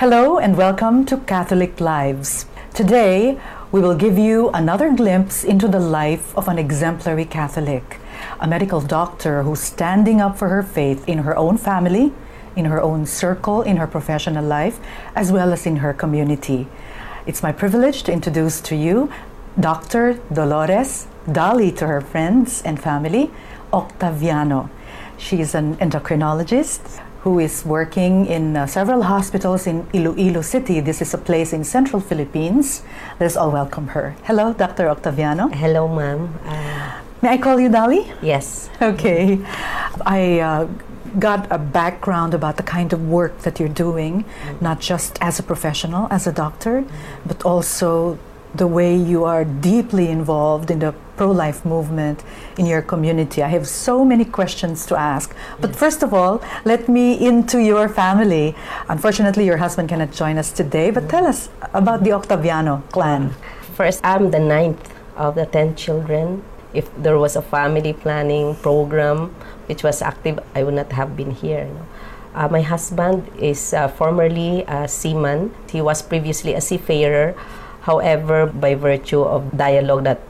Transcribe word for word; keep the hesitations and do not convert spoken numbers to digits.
Hello and welcome to Catholic Lives. Today, we will give you another glimpse into the life of an exemplary Catholic, a medical doctor who's standing up for her faith in her own family, in her own circle, in her professional life, as well as in her community. It's my privilege to introduce to you Doctor Dolores, Dolly to her friends and family, Octaviano. She is an endocrinologist who is working in uh, several hospitals in Iloilo City. This is a place in central Philippines. Let's all welcome her. Hello, Doctor Octaviano. Hello, ma'am. Uh, May I call you Dolly? yes. Okay. I uh, got a background about the kind of work that you're doing, mm-hmm. not just as a professional, as a doctor, mm-hmm. but also the way you are deeply involved in the pro-life movement in your community. I have so many questions to ask. But yes. First of all, let me into your family. Unfortunately, your husband cannot join us today, but tell us about the Octaviano clan. First, I'm the ninth of the ten children. If there was a family planning program which was active, I would not have been here. No? Uh, my husband is uh, formerly a seaman. He was previously a seafarer. However, by virtue of dialogue that